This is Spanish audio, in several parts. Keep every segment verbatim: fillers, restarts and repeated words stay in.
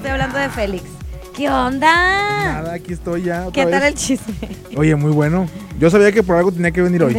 estoy hablando de Félix. ¿Qué onda? Nada, aquí estoy ya. ¿Qué vez. tal el chisme? Oye, muy bueno. Yo sabía que por algo tenía que venir hoy.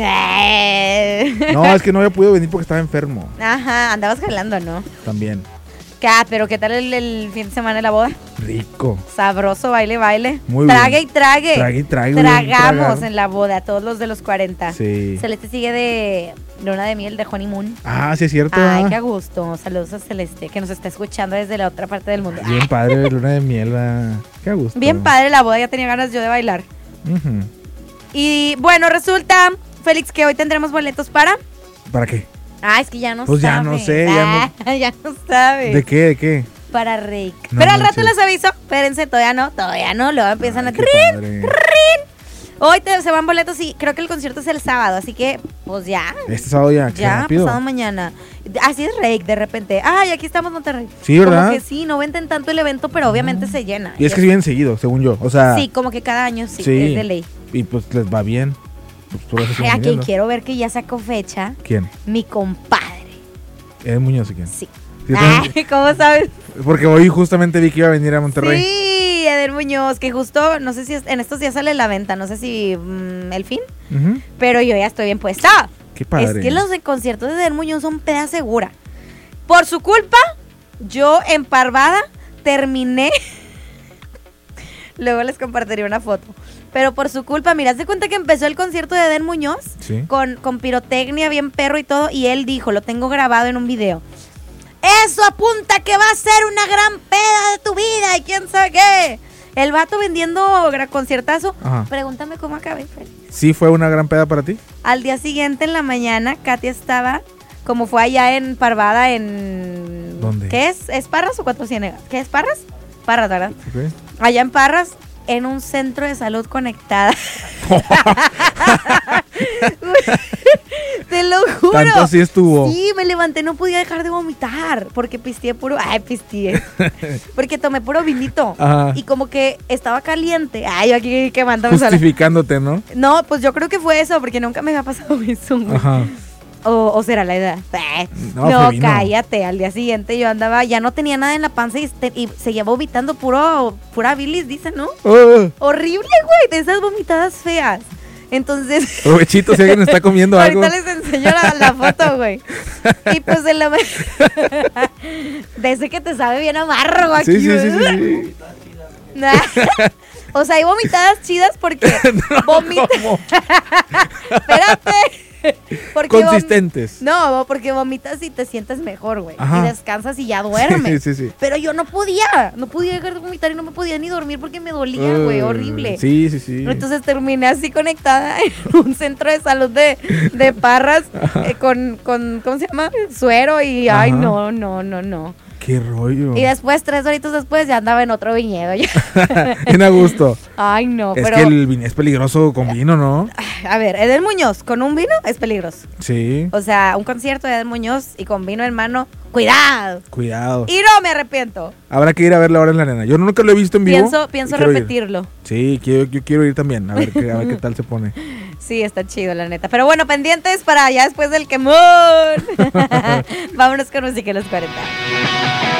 No, es que no había podido venir porque estaba enfermo. Ajá, andabas jalando, ¿no? También. ¿Qué? ¿Pero qué tal el, el fin de semana de la boda? Rico. Sabroso, baile, baile. Muy trague bien. y trague. Trague y trague. Tragamos tragar. en la boda, todos los de los cuarenta. Sí. Celeste sigue de luna de miel de honeymoon. Ah, sí es cierto. Ay, qué a gusto. Saludos a Celeste, que nos está escuchando desde la otra parte del mundo. Bien padre, luna de miel. va. Qué a gusto. Bien padre la boda, ya tenía ganas yo de bailar. Uh-huh. Y bueno, resulta, Félix, que hoy tendremos boletos para... ¿Para qué? Ah, es que ya no Pues sabe. ya no sé, ya Ah, ya no sabe. ¿De qué? ¿De qué? Para Rick. No Pero al rato manches. les aviso. Espérense, todavía no, todavía no. Luego empiezan Ay, a... qué ¡Rin! padre. ¡Rin! Hoy te, se van boletos y creo que el concierto es el sábado, así que, pues ya. Este sábado ya, qué Ya, rápido. pasado mañana. Así es Rick, de repente. Ay, aquí estamos en Monterrey. Sí, ¿verdad? Como que sí, no venden tanto el evento, pero obviamente se llena. Y es que sí vienen seguido, según yo. O sea, Sí, como que cada año sí, sí. es de ley. y pues les va bien. Pues por eso Ay, siguen a quien viniendo. quiero ver que ya sacó fecha, ¿Quién? mi compadre. ¿Ed Muñoz y quién? Sí. Yo también- Ay, ¿cómo sabes? Porque hoy justamente vi que iba a venir a Monterrey. Sí, Eder Muñoz, que justo, no sé si es- en estos días sale la venta, no sé si mm, el fin, Ujú. pero yo ya estoy bien puesta. Qué padre. Es que los de conciertos de Eder Muñoz son peda segura. Por su culpa, yo emparvada terminé. Luego les compartiré una foto. Pero por su culpa, mira, haz de cuenta que empezó el concierto de Eder Muñoz Sí. con, con pirotecnia, bien perro y todo, y él dijo, lo tengo grabado en un video. Eso apunta que va a ser una gran peda de tu vida y quién sabe qué. El vato vendiendo gra- conciertazo. Ajá. Pregúntame cómo acabé, Félix. ¿Sí fue una gran peda para ti? Al día siguiente en la mañana, Katia estaba, como fue allá en Parvada, en... ¿Dónde? ¿Qué es? ¿Es Parras o Cuatro Ciénegas? ¿Qué es Parras? Parras, ¿verdad? Ok. Allá en Parras, en un centro de salud conectada. Te lo juro. Tanto así estuvo. Sí, me levanté, no podía dejar de vomitar. Porque pisteé puro. Ay, pisteé. Porque tomé puro vinito. Ajá. Y como que estaba caliente. Ay, yo aquí quemándome sola. Justificándote, ¿no? No, pues yo creo que fue eso, porque nunca me había pasado eso, güey. Ajá. O, o será la edad. Eh, No, No, fue vino. cállate. Al día siguiente yo andaba, ya no tenía nada en la panza y, este- y seguía vomitando puro, pura bilis, dicen, ¿no? Oh, Horrible, güey, de esas vomitadas feas. Entonces, provechito si alguien está comiendo algo. ahorita les enseño la, la foto, güey. Y pues de la... De ese que te sabe bien amargo aquí, Sí, sí, sí, ¿verdad? sí, sí. Nah. O sea, hay vomitadas chidas porque vomita. ¿Cómo? Espérate. Porque vom- Consistentes. No, porque vomitas y te sientes mejor, güey. Ajá. Y descansas y ya duermes. Sí, sí, sí. Pero yo no podía. No podía dejar de vomitar y no me podía ni dormir porque me dolía, güey. Uh, Horrible. Sí, sí, sí. Entonces terminé así conectada en un centro de salud de, de Parras eh, con, con, ¿cómo se llama? Suero y, ay, Ajá. no, no, no, no. Qué rollo. Y después, tres horitos después, ya andaba en otro viñedo. ya. Bien a gusto. Ay, no, Es pero... que el vino es peligroso con vino, ¿no? A ver, Eder Muñoz con un vino es peligroso. Sí. O sea, un concierto de Eder Muñoz y con vino en mano, ¡cuidado! Cuidado. Y no me arrepiento. Habrá que ir a verla ahora en la arena. Yo nunca lo he visto en vivo. Pienso, y pienso quiero ir. repetirlo. Sí, quiero, yo quiero ir también. A ver, qué, a ver qué tal se pone. Sí, está chido, la neta. Pero bueno, pendientes para ya después del quemón. Vámonos con música en los cuarenta.